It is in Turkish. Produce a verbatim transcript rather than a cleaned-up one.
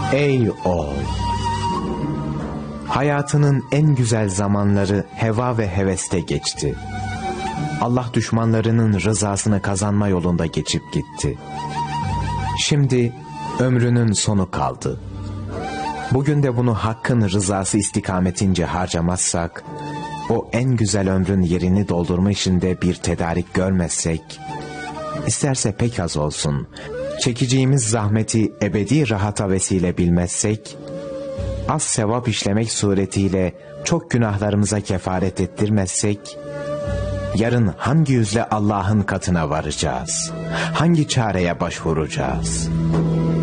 Ey oğul! Hayatının en güzel zamanları heva ve heveste geçti. Allah düşmanlarının rızasını kazanma yolunda geçip gitti. Şimdi ömrünün sonu kaldı. Bugün de bunu Hakk'ın rızası istikametince harcamazsak, o en güzel ömrün yerini doldurma işinde bir tedarik görmezsek, isterse pek az olsun, çekeceğimiz zahmeti ebedi rahata vesile bilmezsek, az sevap işlemek suretiyle çok günahlarımıza kefaret ettirmezsek, yarın hangi yüzle Allah'ın katına varacağız? Hangi çareye başvuracağız?